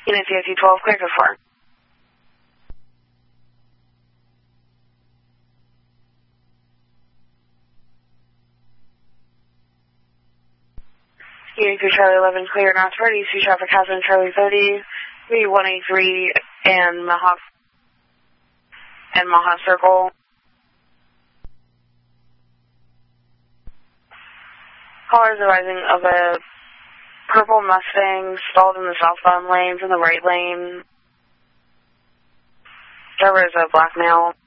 Unit CSU 12, clear for 4. Unit 2 Charlie 11, clear northward, EC traffic hazard Charlie 30, V183 and Maha Circle. Callers advising of a purple Mustang stalled in the southbound lanes in the right lane. Driver is a black male.